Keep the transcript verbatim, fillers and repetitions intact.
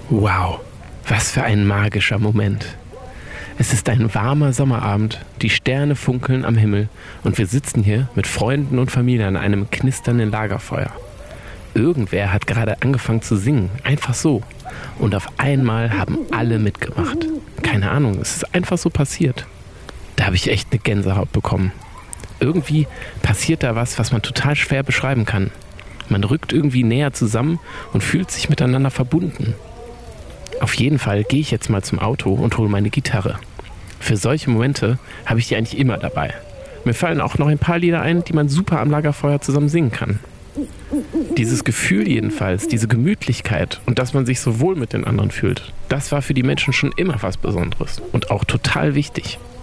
Wow, was für ein magischer Moment. Es ist ein warmer Sommerabend, die Sterne funkeln am Himmel und wir sitzen hier mit Freunden und Familie an einem knisternden Lagerfeuer. Irgendwer hat gerade angefangen zu singen, einfach so. Und auf einmal haben alle mitgemacht. Keine Ahnung, es ist einfach so passiert. Da habe ich echt eine Gänsehaut bekommen. Irgendwie passiert da was, was man total schwer beschreiben kann. Man rückt irgendwie näher zusammen und fühlt sich miteinander verbunden. Auf jeden Fall gehe ich jetzt mal zum Auto und hole meine Gitarre. Für solche Momente habe ich die eigentlich immer dabei. Mir fallen auch noch ein paar Lieder ein, die man super am Lagerfeuer zusammen singen kann. Dieses Gefühl jedenfalls, diese Gemütlichkeit und dass man sich so wohl mit den anderen fühlt, das war für die Menschen schon immer was Besonderes und auch total wichtig.